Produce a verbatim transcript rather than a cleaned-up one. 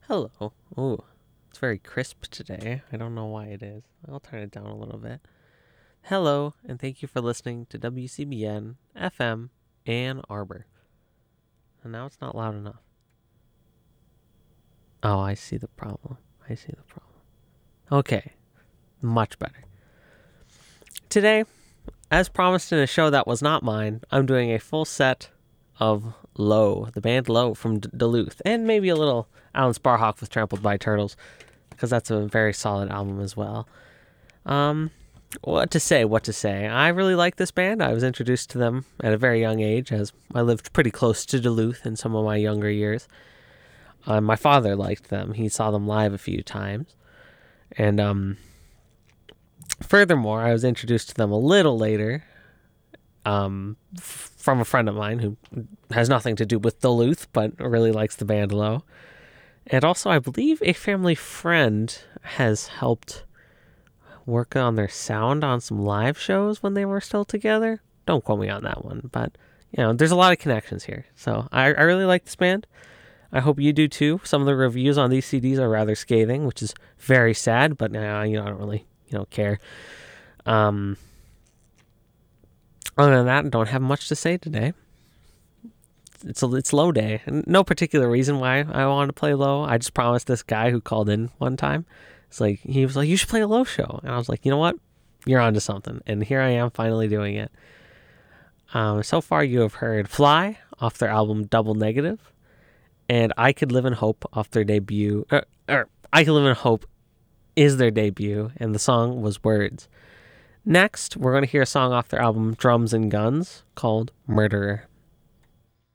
Hello. Ooh, it's very crisp today. I don't know why it is. I'll turn it down a little bit. Hello, and thank you for listening to W C B N F M Ann Arbor. And now it's not loud enough. Oh, I see the problem. I see the problem. Okay, much better. Today, as promised in a show that was not mine, I'm doing a full set of Low, the band Low from D- Duluth, and maybe a little Alan Sparhawk with Trampled by Turtles, because that's a very solid album as well. Um, what to say, what to say. I really like this band. I was introduced to them at a very young age, as I lived pretty close to Duluth in some of my younger years. Uh, my father liked them. He saw them live a few times. And um, furthermore, I was introduced to them a little later um, f- from a friend of mine who has nothing to do with Duluth, but really likes the band Low. And also, I believe a family friend has helped work on their sound on some live shows when they were still together. Don't quote me on that one, but you know, there's a lot of connections here. So I, I really like this band. I hope you do too. Some of the reviews on these C Ds are rather scathing, which is very sad, but uh, you know, I don't really, you know, care. Um, other than that, I don't have much to say today. It's a it's Low day. No particular reason why I wanted to play Low. I just promised this guy who called in one time. It's like he was like, "You should play a Low show," and I was like, "You know what? You're onto something." And here I am, finally doing it. Um, so far, you have heard "Fly" off their album Double Negative, and "I Could Live in Hope" off their debut. Or, or "I Could Live in Hope" is their debut, and the song was "Words." Next, we're going to hear a song off their album Drums and Guns called "Murderer."